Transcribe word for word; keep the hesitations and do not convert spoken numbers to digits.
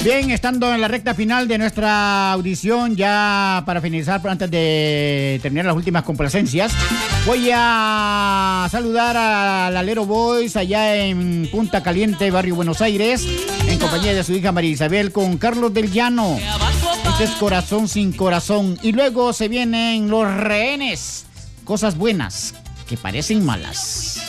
Bien, estando en la recta final de nuestra audición, ya para finalizar, antes de terminar las últimas complacencias, voy a saludar al Alero Boys allá en Punta Caliente, Barrio Buenos Aires, en compañía de su hija María Isabel con Carlos del Llano. Este es Corazón sin Corazón. Y luego se vienen Los Rehenes, cosas buenas que parecen malas.